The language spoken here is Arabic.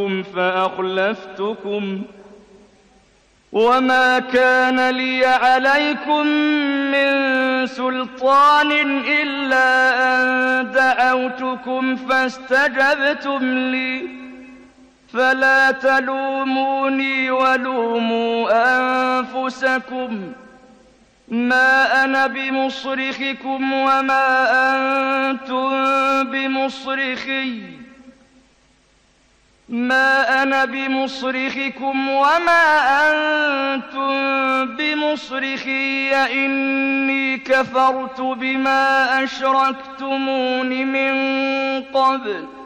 أطعتكم فأخلفتكم وما كان لي عليكم من سلطان إلا أن دعوتكم فاستجبتم لي فلا تلوموني ولوموا أنفسكم ما أنا بمصرخكم وما أنتم بمصرخي إني كفرت بما أشركتمون من قبل